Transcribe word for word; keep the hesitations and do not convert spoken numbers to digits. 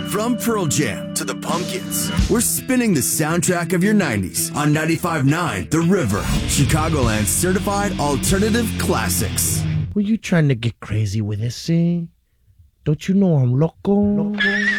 From Pearl Jam to the Pumpkins, we're spinning the soundtrack of your nineties on ninety-five point nine The River, Chicagoland's certified alternative classics. Were you trying to get crazy with this, eh? Don't you know I'm loco? loco?